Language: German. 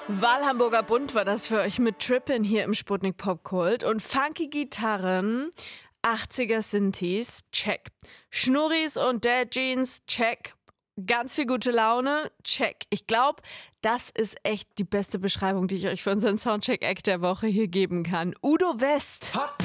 Wahlhamburger Bund war das für euch mit Trippin' hier im Sputnik Popkult. Und funky Gitarren, 80er Synthes, check. Schnurris und Dad Jeans, check. Ganz viel gute Laune, check. Ich glaube, das ist echt die beste Beschreibung, die ich euch für unseren Soundcheck-Act der Woche hier geben kann. Udo West.